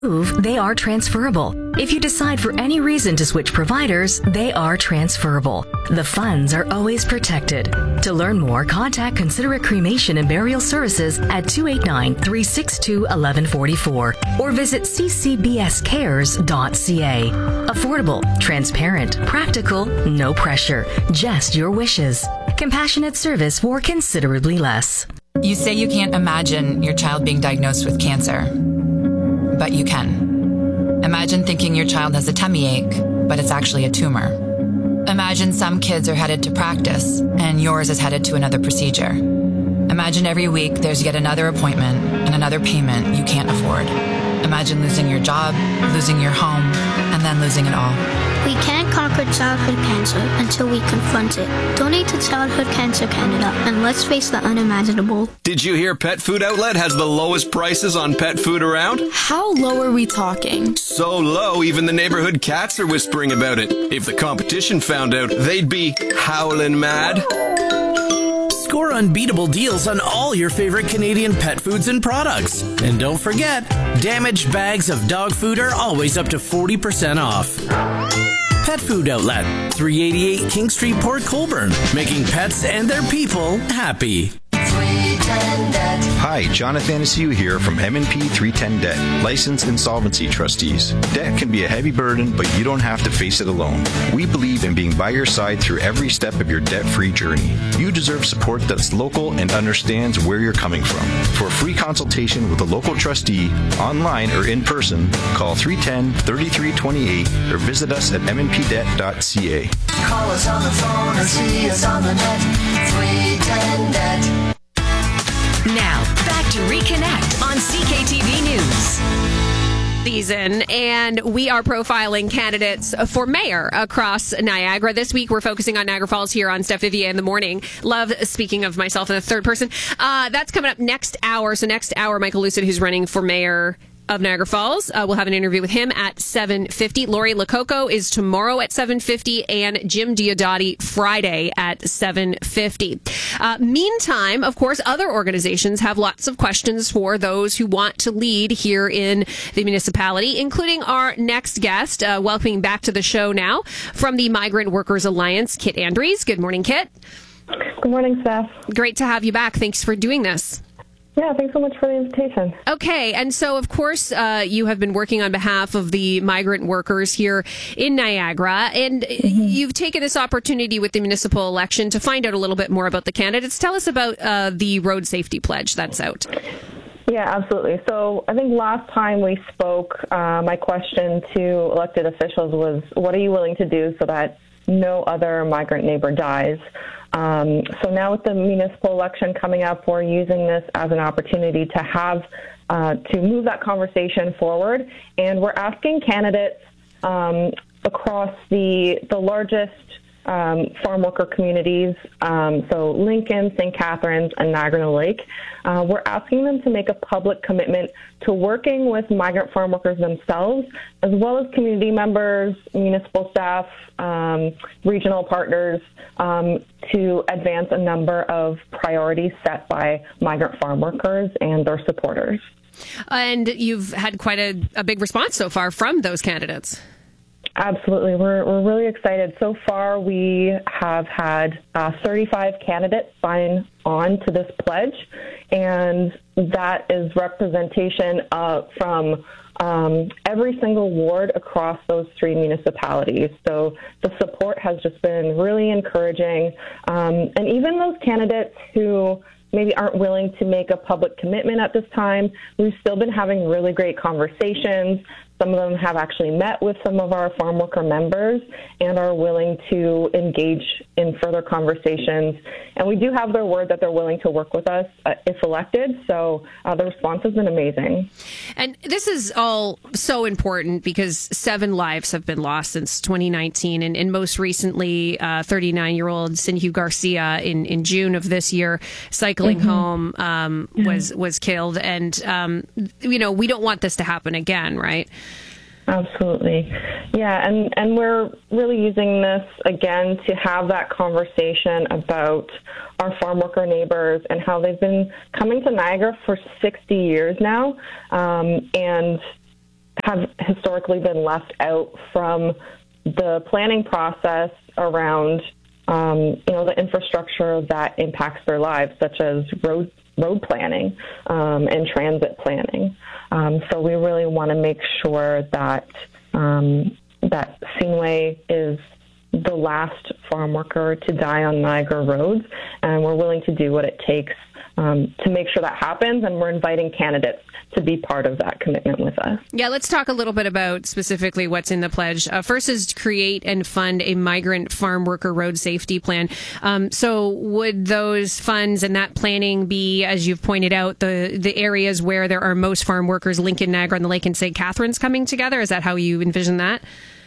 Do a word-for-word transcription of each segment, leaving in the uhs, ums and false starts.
Move, they are transferable. If you decide for any reason to switch providers, they are transferable. The funds are always protected. To learn more, contact Considerate Cremation and Burial Services at two eight nine, three six two, one one four four or visit c c b s cares dot c a. Affordable, transparent, practical, no pressure, just your wishes. Compassionate service for considerably less. You say you can't imagine your child being diagnosed with cancer. But you can. Imagine thinking your child has a tummy ache, but it's actually a tumor. Imagine some kids are headed to practice, and yours is headed to another procedure. Imagine every week there's yet another appointment and another payment you can't afford. Imagine losing your job, losing your home, and then losing it all. We can't conquer childhood cancer until we confront it. Donate to Childhood Cancer Canada, and let's face the unimaginable. Did you hear Pet Food Outlet has the lowest prices on pet food around? How low are we talking? So low, even the neighborhood cats are whispering about it. If the competition found out, they'd be howling mad. Score unbeatable deals on all your favorite Canadian pet foods and products. And don't forget, damaged bags of dog food are always up to forty percent off. Pet Food Outlet, three eighty-eight King Street, Port Colborne, making pets and their people happy. Hi, Jonathan Asiu here from M and P three ten Debt, licensed insolvency trustees. Debt can be a heavy burden, but you don't have to face it alone. We believe in being by your side through every step of your debt-free journey. You deserve support that's local and understands where you're coming from. For a free consultation with a local trustee, online or in person, call three one zero, three three two eight or visit us at m n p debt dot c a. Call us on the phone or see us on the net. three ten debt. Now, back to Reconnect on C K T V News. Season, and we are profiling candidates for mayor across Niagara. This week, we're focusing on Niagara Falls here on Steph Vivier in the morning. Love speaking of myself in the third person. Uh, that's coming up next hour. So next hour, Michael Lucid, who's running for mayor of Niagara Falls. Uh, we'll have an interview with him at seven fifty. Lori Lococo is tomorrow at seven fifty, and Jim Diodati Friday at seven fifty. Uh, meantime, of course, other organizations have lots of questions for those who want to lead here in the municipality, including our next guest, uh, welcoming back to the show now from the Migrant Workers Alliance, Kit Andrews. Good morning, Kit. Good morning, Steph. Great to have you back. Thanks for doing this. Yeah, thanks so much for the invitation. Okay, and so, of course, uh, you have been working on behalf of the migrant workers here in Niagara, and mm-hmm. you've taken this opportunity with the municipal election to find out a little bit more about the candidates. Tell us about uh, the road safety pledge that's out. Yeah, absolutely. So I think last time we spoke, uh, my question to elected officials was, what are you willing to do so that no other migrant neighbor dies? Um, so now with the municipal election coming up, we're using this as an opportunity to have, uh, to move that conversation forward. And we're asking candidates um, across the, the largest um, farm worker communities, um, so Lincoln, Saint Catharines, and Niagara Lake, uh, we're asking them to make a public commitment to working with migrant farm workers themselves, as well as community members, municipal staff, um, regional partners, um, to advance a number of priorities set by migrant farm workers and their supporters. And you've had quite a, a big response so far from those candidates. Absolutely. We're we're really excited. So far, we have had uh, thirty-five candidates sign on to this pledge, and that is representation uh, from um, every single ward across those three municipalities. So the support has just been really encouraging. Um, and even those candidates who maybe aren't willing to make a public commitment at this time, we've still been having really great conversations. Some of them have actually met with some of our farm worker members and are willing to engage in further conversations. And we do have their word that they're willing to work with us uh, if elected. So uh, the response has been amazing. And this is all so important because seven lives have been lost since twenty nineteen. And, and most recently, uh, thirty-nine-year-old Sinhu Garcia in, in June of this year, cycling mm-hmm. home, um, mm-hmm. was, was killed. And, um, you know, we don't want this to happen again, right? Absolutely. Yeah, and, and we're really using this, again, to have that conversation about our farm worker neighbors and how they've been coming to Niagara for sixty years now. Um, and have historically been left out from the planning process around, um, you know, the infrastructure that impacts their lives, such as road road planning um, and transit planning. Um, so we really want to make sure that um, that Sceneway is the last farm worker to die on Niagara roads, and we're willing to do what it takes um, to make sure that happens, and we're inviting candidates to be part of that commitment with us. Yeah, let's talk a little bit about specifically what's in the pledge. Uh, first is to create and fund a migrant farm worker road safety plan. Um, so would those funds and that planning be, as you've pointed out, the, the areas where there are most farm workers, Lincoln, Niagara, and the Lake and Saint Catharines coming together? Is that how you envision that?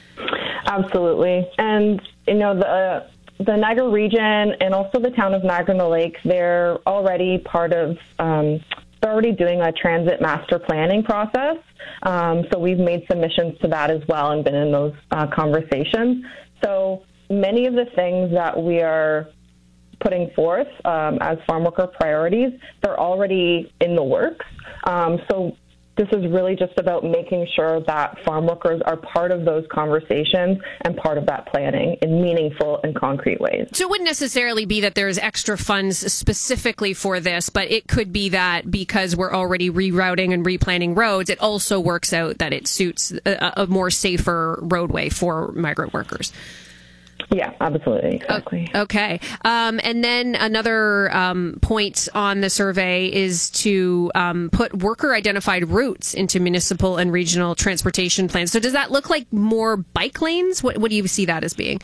Absolutely. And, you know, the... Uh, The Niagara region and also the town of Niagara-on-the-Lake, they're already part of, um, they're already doing a transit master planning process. Um, so we've made submissions to that as well and been in those uh, conversations. So many of the things that we are putting forth um, as farm worker priorities, they're already in the works. Um, so this is really just about making sure that farm workers are part of those conversations and part of that planning in meaningful and concrete ways. So it wouldn't necessarily be that there's extra funds specifically for this, but it could be that because we're already rerouting and replanning roads, it also works out that it suits a, a more safer roadway for migrant workers. Yeah, absolutely. Exactly. Okay. Um, and then another um, point on the survey is to um, put worker-identified routes into municipal and regional transportation plans. So does that look like more bike lanes? What, what do you see that as being?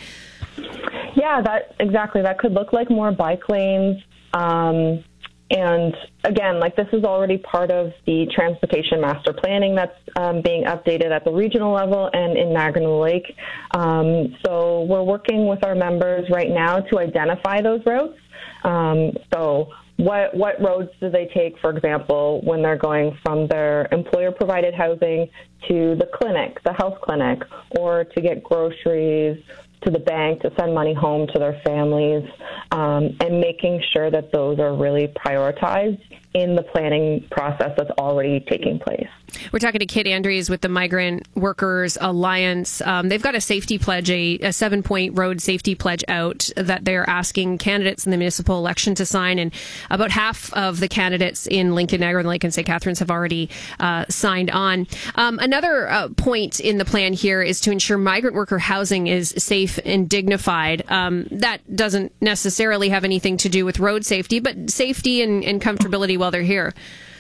Yeah, that exactly. That could look like more bike lanes. Um, and again, like this is already part of the transportation master planning that's um, being updated at the regional level and in Niagara-on-the-Lake. Um, so we're working with our members right now to identify those routes. Um, so what what roads do they take, for example, when they're going from their employer-provided housing to the clinic, the health clinic, or to get groceries, to the bank, to send money home to their families, um, and making sure that those are really prioritized in the planning process that's already taking place. We're talking to Kit Andrews with the Migrant Workers Alliance. Um, they've got a safety pledge, a, a seven-point road safety pledge out that they're asking candidates in the municipal election to sign, and about half of the candidates in Lincoln, Niagara, and Lake and Saint Catharines have already uh, signed on. Um, another uh, point in the plan here is to ensure migrant worker housing is safe and dignified. Um, that doesn't necessarily have anything to do with road safety, but safety and, and comfortability while they're here.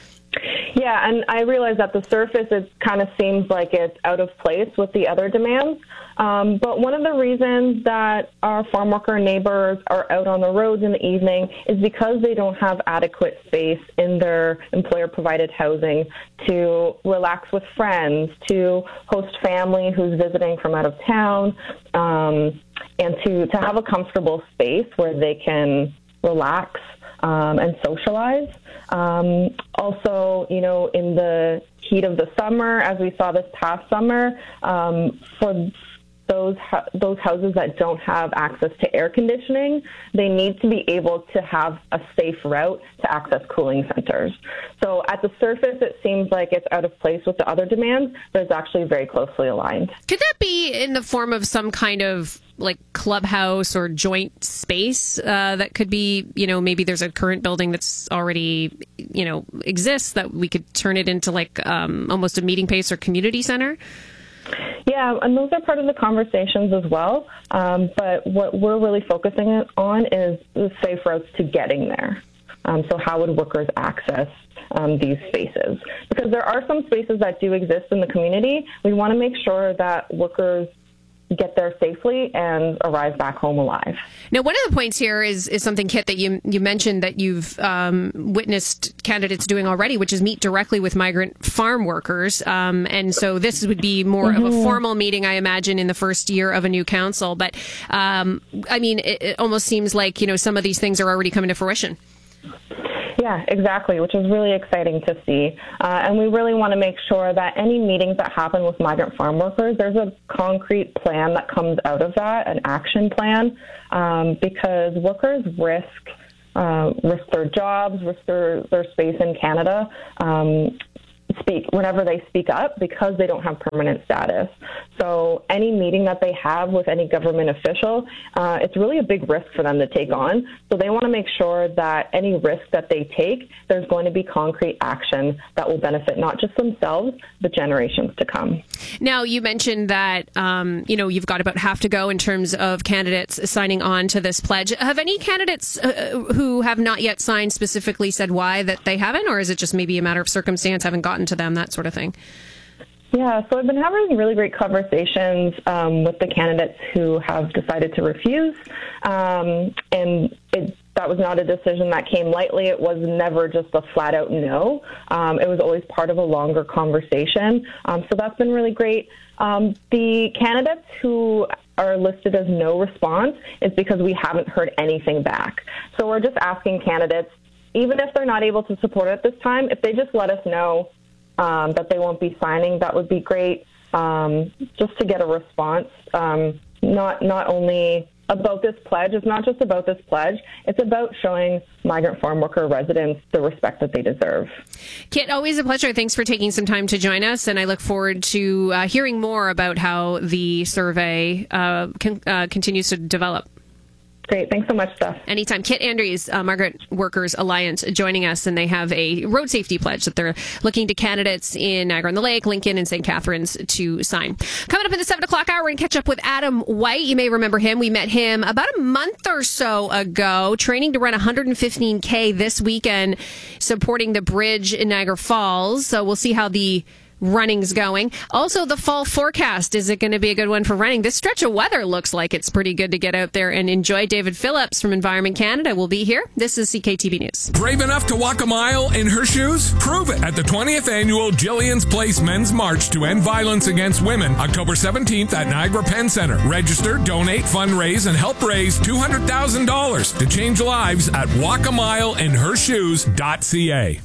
Yeah, and I realize at the surface it kind of seems like it's out of place with the other demands. Um, but one of the reasons that our farm worker neighbors are out on the roads in the evening is because they don't have adequate space in their employer-provided housing to relax with friends, to host family who's visiting from out of town, um, and to, to have a comfortable space where they can relax um, and socialize. Um, also, you know, in the heat of the summer, as we saw this past summer, um, for those those houses that don't have access to air conditioning, they need to be able to have a safe route to access cooling centers. So at the surface, it seems like it's out of place with the other demands, but it's actually very closely aligned. Could that be in the form of some kind of like clubhouse or joint space uh, that could be, you know, maybe there's a current building that's already, you know, exists that we could turn it into like um, almost a meeting space or community center? Yeah, and those are part of the conversations as well. Um, but what we're really focusing on is the safe routes to getting there. Um, so how would workers access um, these spaces? Because there are some spaces that do exist in the community. We want to make sure that workers get there safely and arrive back home alive. Now, one of the points here is is something, Kit, that you you mentioned that you've um, witnessed candidates doing already, which is meet directly with migrant farm workers. Um, and so this would be more mm-hmm. of a formal meeting, I imagine, in the first year of a new council. But, um, I mean, it, it almost seems like, you know, some of these things are already coming to fruition. Yeah, exactly, which is really exciting to see. Uh, and we really want to make sure that any meetings that happen with migrant farm workers, there's a concrete plan that comes out of that, an action plan, um, because workers risk uh, risk their jobs, risk their, their space in Canada. Um, speak whenever they speak up because they don't have permanent status. So any meeting that they have with any government official, uh, it's really a big risk for them to take on. So they want to make sure that any risk that they take, there's going to be concrete action that will benefit not just themselves, but generations to come. Now, you mentioned that, um, you know, you've got about half to go in terms of candidates signing on to this pledge. Have any candidates uh, who have not yet signed specifically said why that they haven't, or is it just maybe a matter of circumstance, haven't gotten to them, that sort of thing? Yeah, so I've been having really great conversations um, with the candidates who have decided to refuse, um, and it, that was not a decision that came lightly. It was never just a flat-out no. Um, it was always part of a longer conversation, um, so that's been really great. Um, the candidates who are listed as no response is because we haven't heard anything back. So we're just asking candidates, even if they're not able to support it at this time, if they just let us know Um, that they won't be signing, that would be great, um, just to get a response. Um, not not only about this pledge, it's not just about this pledge, it's about showing migrant farm worker residents the respect that they deserve. Kit, always a pleasure. Thanks for taking some time to join us, and I look forward to uh, hearing more about how the survey uh, con- uh, continues to develop. Great. Thanks so much, Steph. Anytime. Kit Andrews, uh, Migrant Workers Alliance, joining us, and they have a road safety pledge that they're looking to candidates in Niagara-on-the-Lake, Lincoln, and Saint Catharines to sign. Coming up in the seven o'clock hour, we're going to catch up with Adam White. You may remember him. We met him about a month or so ago, training to run one hundred fifteen K this weekend, supporting the bridge in Niagara Falls. So we'll see how the running's going. Also, the fall forecast. Is it going to be a good one for running? This stretch of weather looks like it's pretty good to get out there and enjoy. David Phillips from Environment Canada will be here. This is C K T V News. Brave enough to walk a mile in her shoes? Prove it at the twentieth Annual Jillian's Place Men's March to End Violence Against Women, October seventeenth at Niagara Penn Center. Register, donate, fundraise, and help raise two hundred thousand dollars to change lives at walk a mile in her shoes dot c a.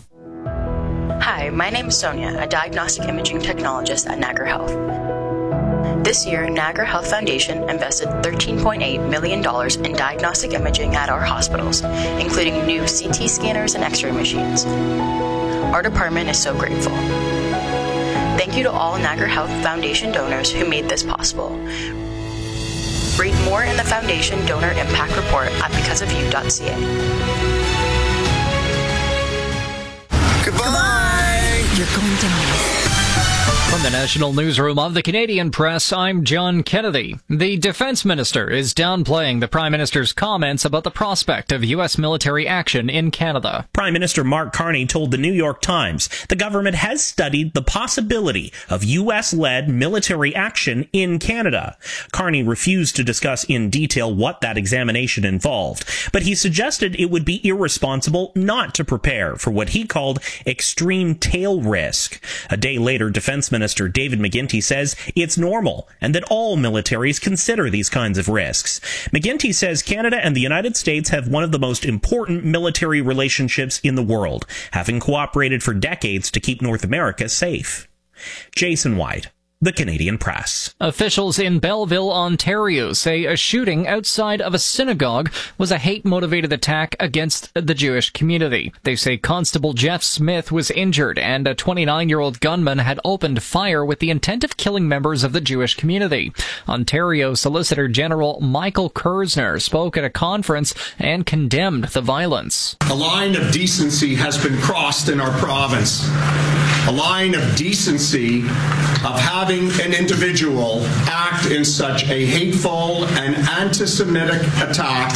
Hi, my name is Sonia, a diagnostic imaging technologist at Niagara Health. This year, Niagara Health Foundation invested thirteen point eight million dollars in diagnostic imaging at our hospitals, including new C T scanners and X-ray machines. Our department is so grateful. Thank you to all Niagara Health Foundation donors who made this possible. Read more in the Foundation Donor Impact Report at because of you dot c a. Goodbye. You're going down. From the National Newsroom of the Canadian Press, I'm John Kennedy. The Defense Minister is downplaying the Prime Minister's comments about the prospect of U S military action in Canada. Prime Minister Mark Carney told the New York Times the government has studied the possibility of U S-led military action in Canada. Carney refused to discuss in detail what that examination involved, but he suggested it would be irresponsible not to prepare for what he called extreme tail risk. A day later, Defense Minister Minister David McGuinty says it's normal and that all militaries consider these kinds of risks. McGuinty says Canada and the United States have one of the most important military relationships in the world, having cooperated for decades to keep North America safe. Jason White, The Canadian Press. Officials in Belleville, Ontario say a shooting outside of a synagogue was a hate-motivated attack against the Jewish community. They say Constable Jeff Smith was injured and a twenty-nine-year-old gunman had opened fire with the intent of killing members of the Jewish community. Ontario Solicitor General Michael Kersner spoke at a conference and condemned the violence. A line of decency has been crossed in our province. A line of decency of having an individual act in such a hateful and anti-Semitic attack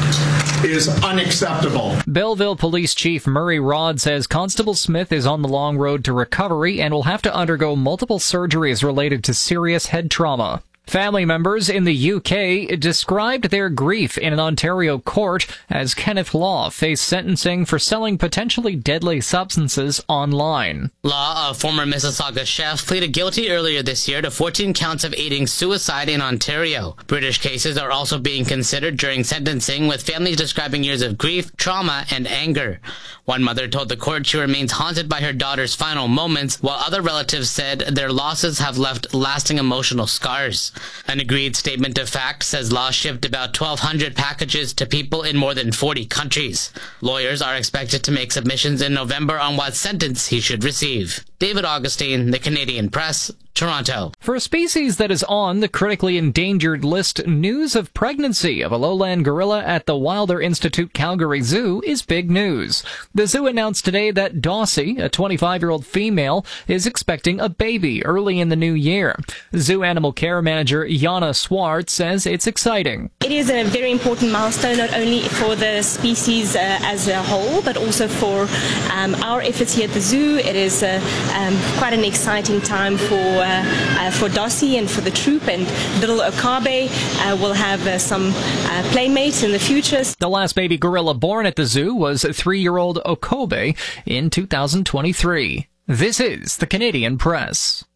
is unacceptable. Belleville Police Chief Murray Rod says Constable Smith is on the long road to recovery and will have to undergo multiple surgeries related to serious head trauma. Family members in the U K described their grief in an Ontario court as Kenneth Law faced sentencing for selling potentially deadly substances online. Law, a former Mississauga chef, pleaded guilty earlier this year to fourteen counts of aiding suicide in Ontario. British cases are also being considered during sentencing, with families describing years of grief, trauma, and anger. One mother told the court she remains haunted by her daughter's final moments, while other relatives said their losses have left lasting emotional scars. An agreed statement of fact says Law shipped about twelve hundred packages to people in more than forty countries. Lawyers are expected to make submissions in November on what sentence he should receive. David Augustine, The Canadian Press, Toronto. For a species that is on the critically endangered list, news of pregnancy of a lowland gorilla at the Wilder Institute Calgary Zoo is big news. The zoo announced today that Dossie, a twenty-five-year-old female, is expecting a baby early in the new year. Zoo animal care manager Jana Swart says it's exciting. It is a very important milestone, not only for the species uh, as a whole, but also for um, our efforts here at the zoo. It is uh, um, quite an exciting time for Uh, uh, for Dossie and for the troop, and little Okabe uh, will have uh, some uh, playmates in the future. The last baby gorilla born at the zoo was three-year-old Okabe in two thousand twenty-three. This is the Canadian Press.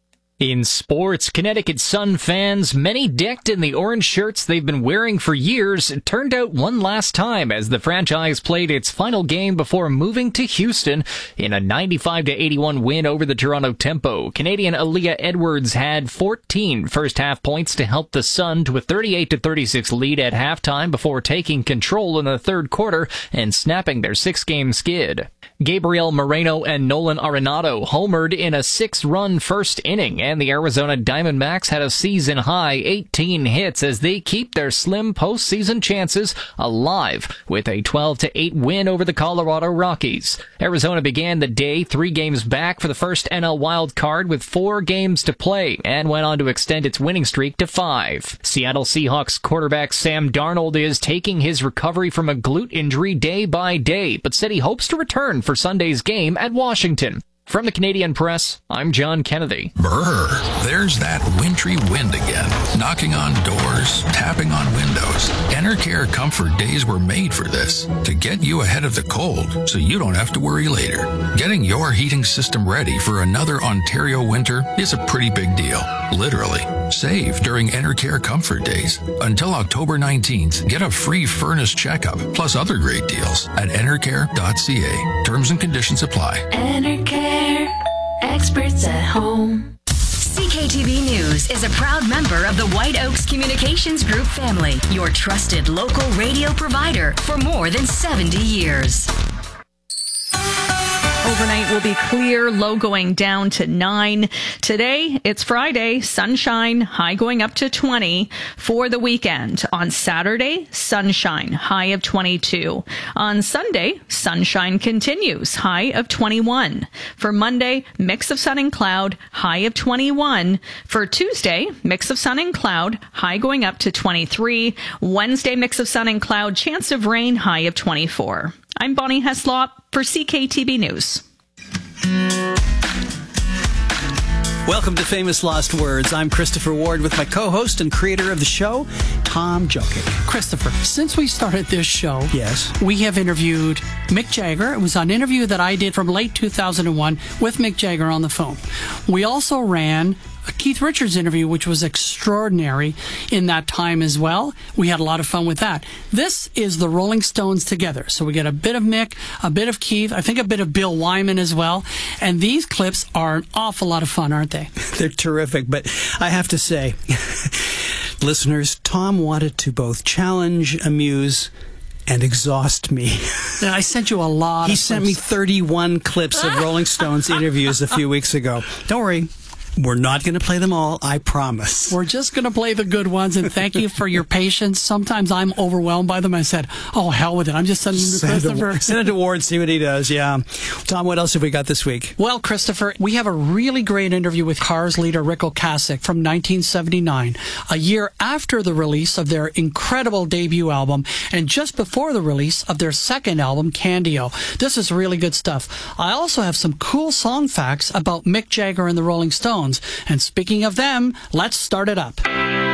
In sports, Connecticut Sun fans, many decked in the orange shirts they've been wearing for years, turned out one last time as the franchise played its final game before moving to Houston in a ninety-five to eighty-one win over the Toronto Tempo. Canadian Aaliyah Edwards had fourteen first-half points to help the Sun to a thirty-eight to thirty-six lead at halftime before taking control in the third quarter and snapping their six-game skid. Gabriel Moreno and Nolan Arenado homered in a six-run first inning, and the Arizona Diamondbacks had a season-high eighteen hits as they keep their slim postseason chances alive with a twelve to eight win over the Colorado Rockies. Arizona began the day three games back for the first N L wild card with four games to play and went on to extend its winning streak to five. Seattle Seahawks quarterback Sam Darnold is taking his recovery from a glute injury day by day, but said he hopes to return for Sunday's game at Washington. From the Canadian Press, I'm John Kennedy. Brr, there's that wintry wind again, knocking on doors, tapping on windows. Enercare Comfort Days were made for this, to get you ahead of the cold so you don't have to worry later. Getting your heating system ready for another Ontario winter is a pretty big deal, literally. Save during Enercare Comfort Days. Until October nineteenth, get a free furnace checkup, plus other great deals at enercare dot c a. Terms and conditions apply. Enercare. Experts at home. C K T V News is a proud member of the White Oaks Communications Group family, your trusted local radio provider for more than seventy years. Overnight will be clear, low going down to nine. Today, it's Friday, sunshine, high going up to twenty. For the weekend, on Saturday, sunshine, high of twenty-two. On Sunday, sunshine continues, high of twenty-one. For Monday, mix of sun and cloud, high of twenty-one. For Tuesday, mix of sun and cloud, high going up to twenty-three. Wednesday, mix of sun and cloud, chance of rain, high of twenty-four. I'm Bonnie Heslop for C K T V News. Welcome to Famous Lost Words. I'm Christopher Ward with my co-host and creator of the show, Tom Jokic. Christopher, since we started this show, yes, we have interviewed Mick Jagger. It was an interview that I did from late two thousand one with Mick Jagger on the phone. We also ran a Keith Richards interview, which was extraordinary in that time as well. We had a lot of fun with that. This is the Rolling Stones together. So we get a bit of Mick, a bit of Keith, I think a bit of Bill Wyman as well. And these clips are an awful lot of fun, aren't they? They're terrific. But I have to say, listeners, Tom wanted to both challenge, amuse, and exhaust me. I sent you a lot. He of sent me thirty-one clips of Rolling Stones interviews a few weeks ago. Don't worry. We're not going to play them all, I promise. We're just going to play the good ones, and thank you for your patience. Sometimes I'm overwhelmed by them. I said, oh, hell with it. I'm just sending them to send Christopher. It, send it to Ward, see what he does, yeah. Tom, what else have we got this week? Well, Christopher, we have a really great interview with Cars leader Rick Ocasek from nineteen seventy-nine, a year after the release of their incredible debut album, and just before the release of their second album, Candio. This is really good stuff. I also have some cool song facts about Mick Jagger and the Rolling Stones. And speaking of them, let's start it up.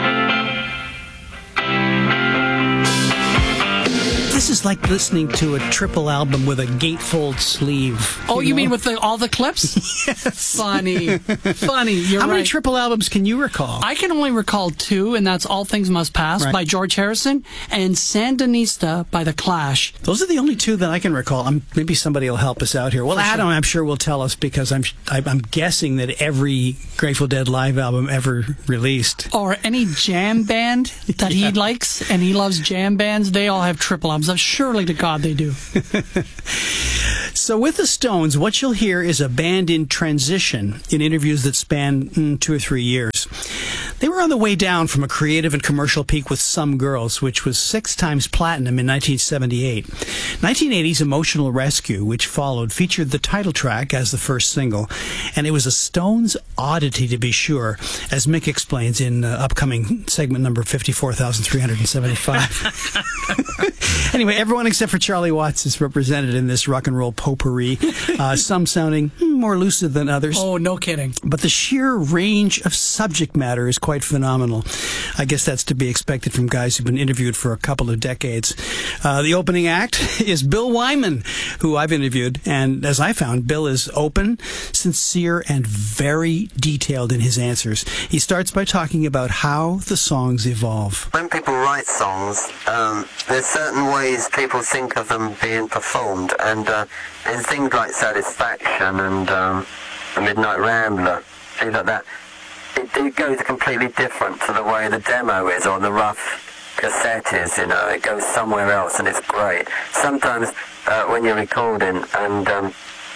This is like listening to a triple album with a gatefold sleeve. Oh, you, you know? mean with the, all the clips? Yes. Funny. Funny. You're How right. many triple albums can you recall? I can only recall two, and that's All Things Must Pass right. by George Harrison and Sandinista by The Clash. Those are the only two that I can recall. I'm, maybe somebody will help us out here. Well, For Adam, sure. I'm sure will tell us because I'm I'm guessing that every Grateful Dead live album ever released. Or any jam band that yeah. he likes, and he loves jam bands, they all have triple albums. Surely to God they do. So with the Stones, what you'll hear is a band in transition in interviews that span mm, two or three years. They were on the way down from a creative and commercial peak with Some Girls, which was six times platinum in nineteen seventy-eight. nineteen eighty's Emotional Rescue, which followed, featured the title track as the first single, and it was a Stones oddity to be sure, as Mick explains in uh, upcoming segment number fifty-four thousand three hundred seventy-five. Anyway, everyone except for Charlie Watts is represented in this rock and roll potpourri, uh, some sounding more lucid than others. Oh, no kidding. But the sheer range of subject matter is quite phenomenal. I guess that's to be expected from guys who've been interviewed for a couple of decades. Uh, the opening act is Bill Wyman, who I've interviewed, and as I found, Bill is open, sincere, and very detailed in his answers. He starts by talking about how the songs evolve. When people write songs, um, there's certain ways people think of them being performed, and uh, in things like Satisfaction and um, The Midnight Rambler, things like that, it, it goes completely different to the way the demo is or the rough cassette is, you know. It goes somewhere else and it's great. Sometimes uh, when you're recording and um,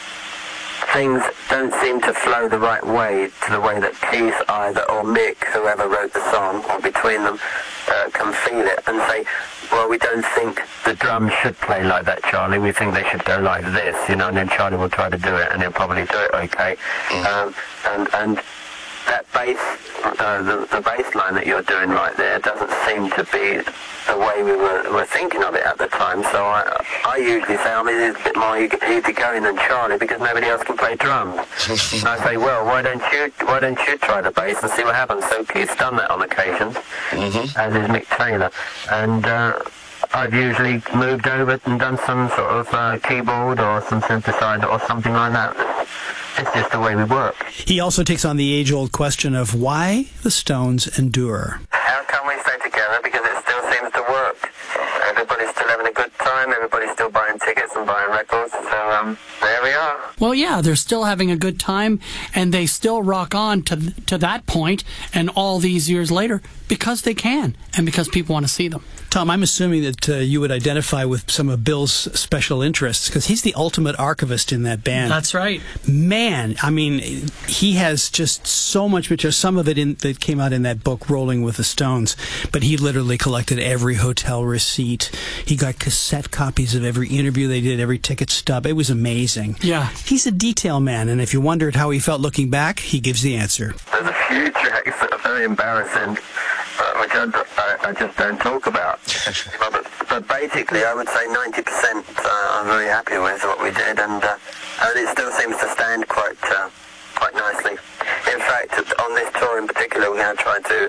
things don't seem to flow the right way to the way that Keith either or Mick, whoever wrote the song, or between them, uh, can feel it and say, well, we don't think the drums should play like that, Charlie. We think they should go like this, you know, and then Charlie will try to do it and he'll probably do it okay. Mm. Um, and, and that bass, uh, the, the bass line that you're doing right there doesn't seem to be the way we were, were thinking of it at the time. So I, I usually say, I mean, it's a bit more easy going than Charlie because nobody else can play drums. And I say, well, why don't you why don't you try the bass and see what happens? So Keith's done that on occasion, mm-hmm. as is Mick Taylor. And uh, I've usually moved over and done some sort of uh, keyboard or some synthesizer or something like that. It's just the way we work. He also takes on the age-old question of why the Stones endure. How come we stay together? Because it still seems to work. Everybody's still having a good time. Everybody's still buying tickets and buying records. So um, there we are. Well, yeah, they're still having a good time, and they still rock on to to that point, and all these years later, because they can, and because people want to see them. Tom, I'm assuming that uh, you would identify with some of Bill's special interests, because he's the ultimate archivist in that band. That's right. Man, I mean, he has just so much material. Some of it in, that came out in that book, Rolling with the Stones, but he literally collected every hotel receipt. He got cassette copies of every interview they did, every ticket stub. It was amazing. Yeah. He's a detail man, and if you wondered how he felt looking back, he gives the answer. There's a few tracks that are very embarrassing, uh, which I, I, I just don't talk about. but, but basically, I would say ninety percent uh, I'm very happy with what we did, and, uh, and it still seems to stand quite uh, quite nicely. In fact, on this tour in particular, we're going to try to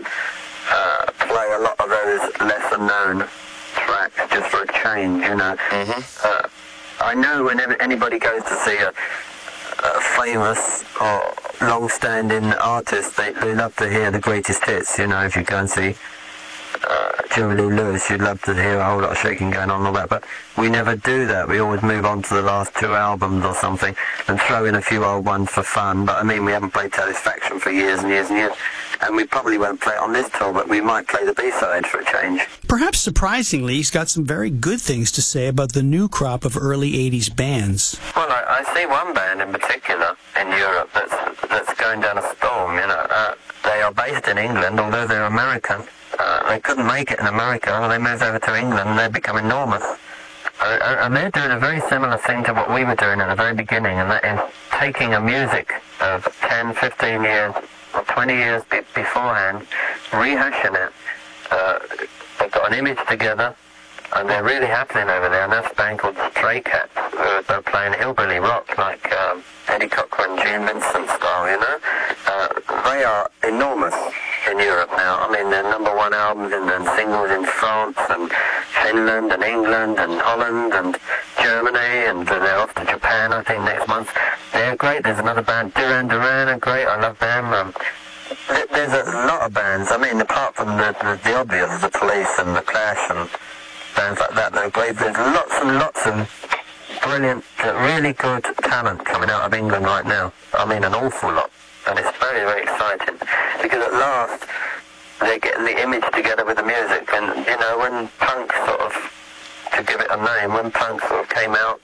uh, play a lot of those lesser-known tracks just for a change, you know. Mm-hmm. Uh, I know whenever anybody goes to see a, a famous or long-standing artist, they, they love to hear the greatest hits, you know. If you go and see uh, Jerry Lee Lewis, you'd love to hear a whole lot of shaking going on and all that, but we never do that. We always move on to the last two albums or something and throw in a few old ones for fun. But I mean, we haven't played Satisfaction for years and years and years, and we probably won't play it on this tour, but we might play the B-side for a change. Perhaps surprisingly, he's got some very good things to say about the new crop of early eighties bands. Well, I, I see one band in particular in Europe that's that's going down a storm, you know. Uh, they are based in England, although they're American. Uh, they couldn't make it in America, they moved over to England and they've become enormous. Uh, and they're doing a very similar thing to what we were doing at the very beginning, and that is taking a music of ten, fifteen years or twenty years be- beforehand, rehashing it. Uh, they've got an image together, and they're really happening over there, and that's a band called Stray Cats, who are playing hillbilly rock like um, Eddie Cochran, Gene Vincent style, you know. Uh, they are enormous in Europe now. I mean, they're number one albums and, and singles in France and Finland and England and Holland and Germany, and they're off to Japan, I think, next month. They're great. There's another band, Duran Duran, are great. I love them. Um, there's a lot of bands. I mean, apart from the, the, the obvious, the Police and the Clash and bands like that, they're great. There's lots and lots of brilliant, really good talent coming out of England right now. I mean, an awful lot. And it's very, very exciting, because at last they're getting the image together with the music. And, you know, when punk sort of, to give it a name, when punk sort of came out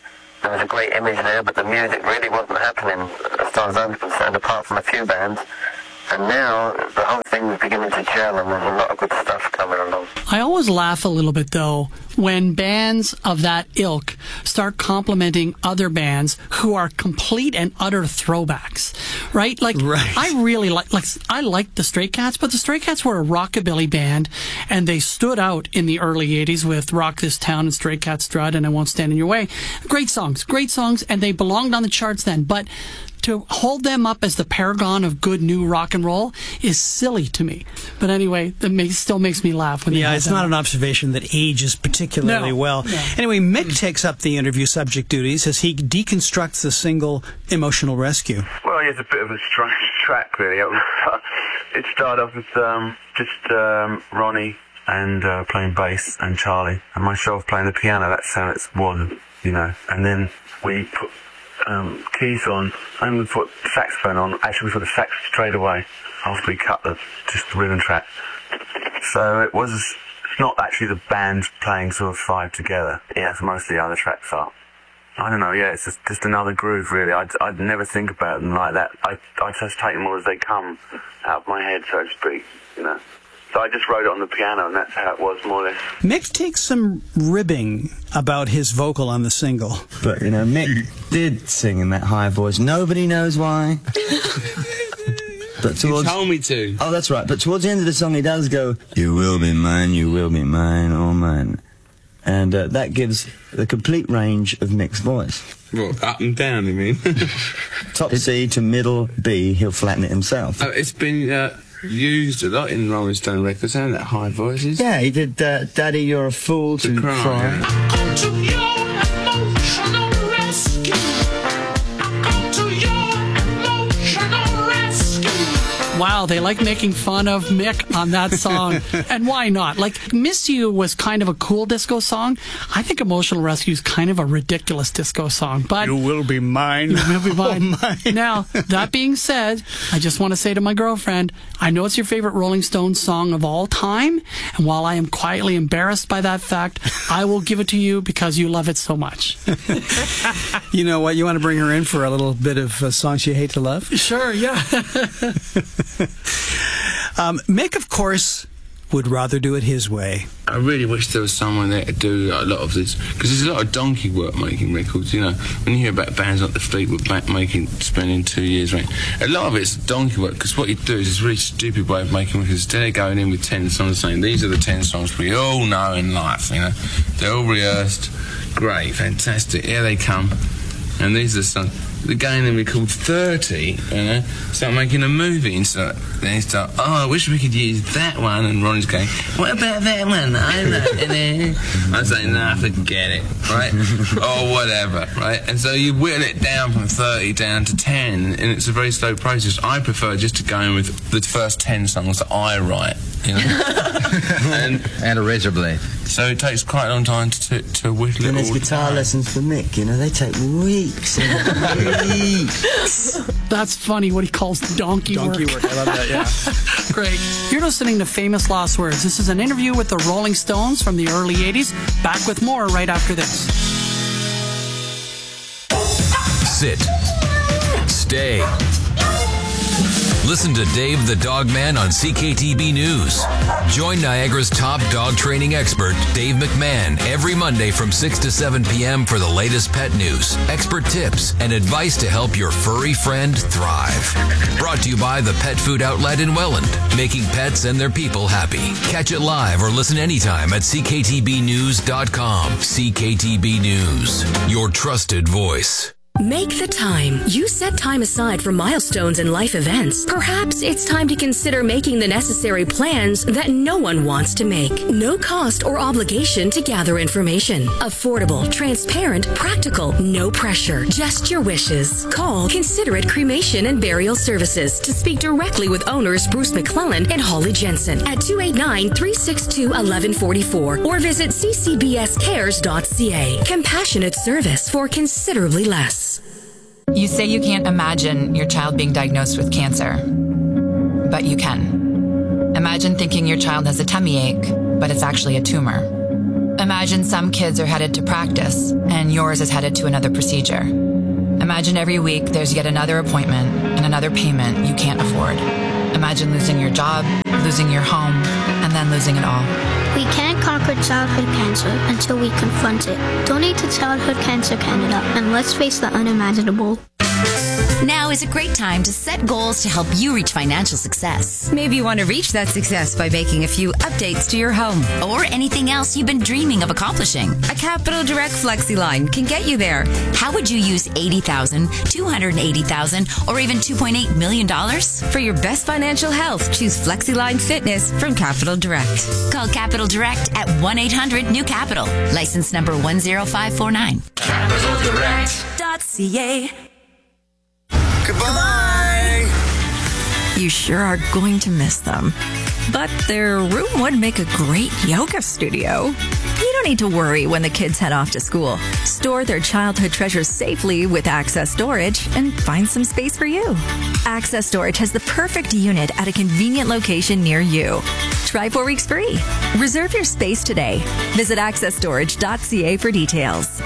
there was a great image there, but the music really wasn't happening as far as I'm concerned, apart from a few bands. And now the whole thing is beginning to gel, and there's a lot of good stuff coming along. I always laugh a little bit, though, when bands of that ilk start complimenting other bands who are complete and utter throwbacks, right? Like, right. I really like, like, I liked the Stray Cats, but the Stray Cats were a rockabilly band, and they stood out in the early eighties with Rock This Town and Stray Cat Strut and I Won't Stand in Your Way. Great songs, great songs, and they belonged on the charts then, but to hold them up as the paragon of good new rock and roll is silly to me. But anyway, it makes, still makes me laugh. When yeah, they it's not an an observation that ages particularly no, well. No. Anyway, Mick takes up the interview subject duties as he deconstructs the single Emotional Rescue. Well, it's a bit of a strange track, really. It, was, it started off with um, just um, Ronnie and uh, playing bass and Charlie, and myself playing the piano. That's how it was, you know. And then we put Um, keys on, and we put saxophone on. Actually, we put the sax straight away after we cut the just the rhythm track. So it was it's not actually the band playing sort of five together. Yeah, it's mostly other tracks are. I don't know. Yeah, it's just, just another groove, really. I'd I'd never think about them like that. I I just take them all as they come out of my head, so to speak. You know. So I just wrote it on the piano, and that's how it was, more or less. Mick takes some ribbing about his vocal on the single. But, you know, Mick did sing in that high voice. Nobody knows why. But towards, you told me to. Oh, that's right. But towards the end of the song, he does go, "You will be mine, you will be mine, oh mine." And uh, that gives the complete range of Mick's voice. Well, up and down, you mean? Top C to middle B, he'll flatten it himself. Uh, it's been... Uh, used a lot in Rolling Stone records, haven't it? High voices. Yeah, he did uh, Daddy, You're a Fool to, to Cry. cry. Yeah. Come to your emotional rescue. Come to your emotional rescue. Wow, they like making fun of Mick on that song. And why not? Like, Miss You was kind of a cool disco song. I think Emotional Rescue is kind of a ridiculous disco song. But you will be mine. You will be mine. Oh, mine. Now, that being said, I just want to say to my girlfriend, I know it's your favorite Rolling Stones song of all time. And while I am quietly embarrassed by that fact, I will give it to you because you love it so much. You know what? You want to bring her in for a little bit of uh, songs you hate to love? Sure, yeah. um, Mick, of course, would rather do it his way. I really wish there was someone there to do a lot of this, because there's a lot of donkey work making records, you know. When you hear about bands like the Fleetwood Mac making, spending two years, right? A lot of it's donkey work, because what you do is it's a really stupid way of making records. Instead of going in with ten songs saying, these are the ten songs we all know in life, you know. They're all rehearsed, great, fantastic, here they come, and these are the songs. The game then we called thirty, you know, start making a movie and start, then start, oh, I wish we could use that one, and Ronnie's going, what about that one? I know, and I'm saying, nah, forget it, right? Or whatever, right? And so you whittle it down from thirty down to ten, and it's a very slow process. I prefer just to go in with the first ten songs that I write, you know? and, and a razor blade. So it takes quite a long time to, to, to whittle and it all. And there's guitar down. lessons for Mick, you know, they take weeks and weeks. That's funny, what he calls donkey, donkey work. work. I love that, yeah. Great. You're listening to Famous Lost Words. This is an interview with the Rolling Stones from the early eighties. Back with more right after this. Sit. Stay. Listen to Dave the Dog Man on C K T B News. Join Niagara's top dog training expert, Dave McMahon, every Monday from six to seven p.m. for the latest pet news, expert tips, and advice to help your furry friend thrive. Brought to you by the Pet Food Outlet in Welland, making pets and their people happy. Catch it live or listen anytime at c k t b news dot com. C K T B News, your trusted voice. Make the time. You set time aside for milestones and life events. Perhaps it's time to consider making the necessary plans that no one wants to make. No cost or obligation to gather information. Affordable, transparent, practical, no pressure. Just your wishes. Call Considerate Cremation and Burial Services to speak directly with owners Bruce McClellan and Holly Jensen at two eight nine, three six two, one one four four or visit c c b s cares dot c a. Compassionate service for considerably less. You say you can't imagine your child being diagnosed with cancer, but you can. Imagine thinking your child has a tummy ache, but it's actually a tumor. Imagine some kids are headed to practice, and yours is headed to another procedure. Imagine every week there's yet another appointment and another payment you can't afford. Imagine losing your job, losing your home, and then losing it all. We can't conquer childhood cancer until we confront it. Donate to Childhood Cancer Canada, and let's face the unimaginable. Now is a great time to set goals to help you reach financial success. Maybe you want to reach that success by making a few updates to your home or anything else you've been dreaming of accomplishing. A Capital Direct FlexiLine can get you there. How would you use eighty thousand dollars, two hundred eighty thousand dollars, or even two point eight million dollars? For your best financial health, choose FlexiLine Fitness from Capital Direct. Call Capital Direct at one eight hundred new capital. License number one zero five four nine. capital direct dot c a. Goodbye! You sure are going to miss them. But their room would make a great yoga studio. You don't need to worry when the kids head off to school. Store their childhood treasures safely with Access Storage and find some space for you. Access Storage has the perfect unit at a convenient location near you. Try four weeks free. Reserve your space today. Visit access storage dot c a for details.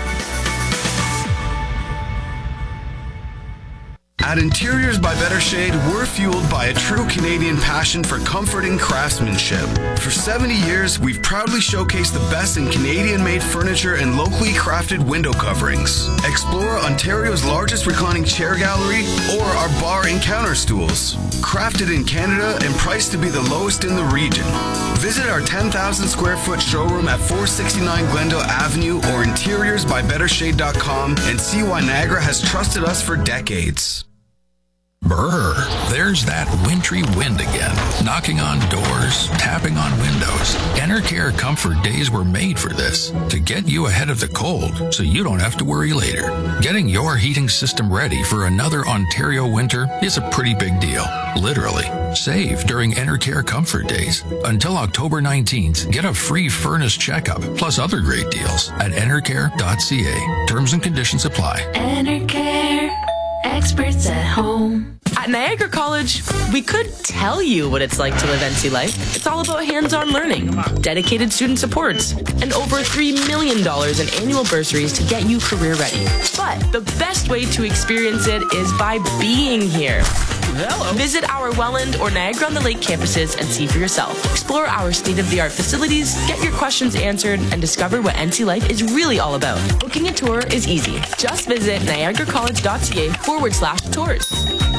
At Interiors by Better Shade, we're fueled by a true Canadian passion for comfort and craftsmanship. For seventy years, we've proudly showcased the best in Canadian-made furniture and locally crafted window coverings. Explore Ontario's largest reclining chair gallery or our bar and counter stools. Crafted in Canada and priced to be the lowest in the region. Visit our ten thousand square foot showroom at four sixty-nine Glendale Avenue or interiors by better shade dot com and see why Niagara has trusted us for decades. Brr, there's that wintry wind again, knocking on doors, tapping on windows. Enercare Comfort Days were made for this, to get you ahead of the cold so you don't have to worry later. Getting your heating system ready for another Ontario winter is a pretty big deal, literally. Save during Enercare Comfort Days. Until October nineteenth, get a free furnace checkup, plus other great deals at enercare dot c a. Terms and conditions apply. Enercare, experts at home. At Niagara College, we could tell you what it's like to live N C life. It's all about hands-on learning, dedicated student supports, and over three million dollars in annual bursaries to get you career ready. But the best way to experience it is by being here. Hello. Visit our Welland or Niagara-on-the-Lake campuses and see for yourself. Explore our state-of-the-art facilities, get your questions answered, and discover what N C life is really all about. Booking a tour is easy. Just visit niagara college dot c a forward slash tours.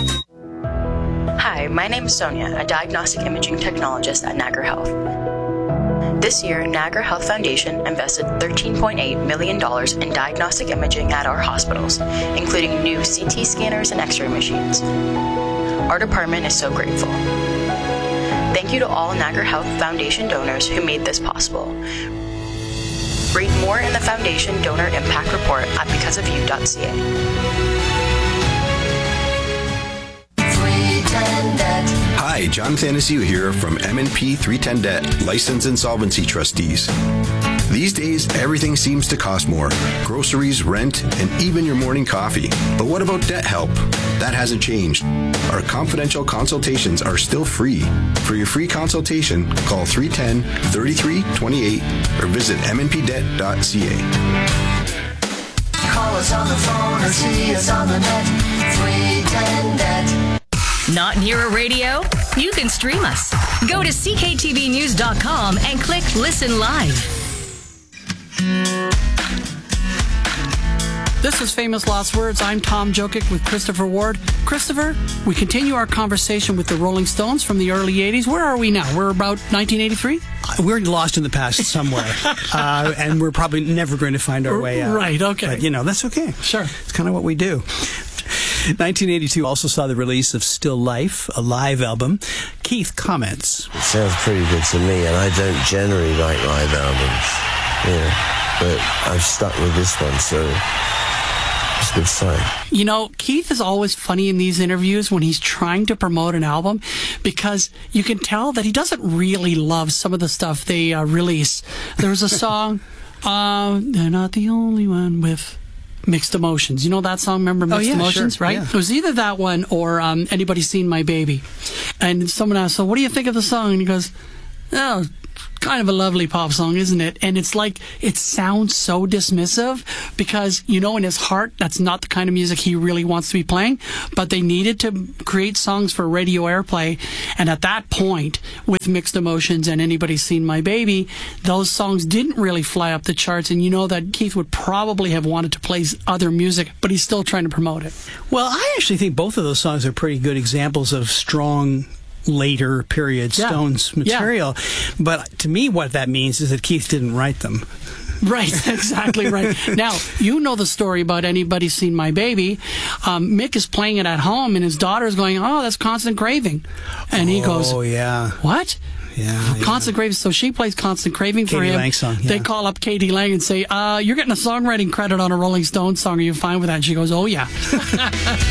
Hi, my name is Sonia, a diagnostic imaging technologist at Niagara Health. This year, Niagara Health Foundation invested thirteen point eight million dollars in diagnostic imaging at our hospitals, including new C T scanners and X-ray machines. Our department is so grateful. Thank you to all Niagara Health Foundation donors who made this possible. Read more in the Foundation Donor Impact Report at because of you dot c a. Hi, John Thanasiu here from M and P three ten Debt, License Insolvency Trustees. These days, everything seems to cost more. Groceries, rent, and even your morning coffee. But what about debt help? That hasn't changed. Our confidential consultations are still free. For your free consultation, call three one zero, three three two eight or visit m n p debt dot c a. Call us on the phone or see us on the net. three ten debt. Not near a radio? You can stream us. Go to c k t v news dot com and click Listen Live. This is Famous Last Words. I'm Tom Jokic with Christopher Ward. Christopher, we continue our conversation with the Rolling Stones from the early eighties. Where are we now? We're about nineteen eighty-three? We're lost in the past somewhere. uh, and we're probably never going to find our way out. Right, okay. But, you know, that's okay. Sure. It's kind of what we do. nineteen eighty-two also saw the release of Still Life, a live album. Keith comments. It sounds pretty good to me, and I don't generally like live albums, you know, but I've stuck with this one, so it's a good sign. You know, Keith is always funny in these interviews when he's trying to promote an album because you can tell that he doesn't really love some of the stuff they uh, release. There was a song, uh, They're Not the Only One with Mixed Emotions. You know that song? Remember Mixed oh, yeah, Emotions, sure. right? Yeah. It was either that one or um, Anybody Seen My Baby? And someone asked, so what do you think of the song? And he goes, oh, kind of a lovely pop song, isn't it? And it's like, it sounds so dismissive because, you know, in his heart, that's not the kind of music he really wants to be playing, but they needed to create songs for radio airplay. And at that point, with Mixed Emotions and Anybody's Seen My Baby, those songs didn't really fly up the charts. And you know that Keith would probably have wanted to play other music, but he's still trying to promote it. Well, I actually think both of those songs are pretty good examples of strong later period Yeah. Stones material. Yeah. But to me, what that means is that Keith didn't write them. Right, exactly right. Now, you know the story about Anybody's Seen My Baby. Um, Mick is playing it at home, and his daughter's going, oh, that's Constant Craving. And he goes, oh, yeah. What? Yeah, Constant Craving. So she plays Constant Craving for Katie him. Lang song, yeah. They call up Katie Lang and say, uh, you're getting a songwriting credit on a Rolling Stones song. Are you fine with that? And she goes, oh, yeah.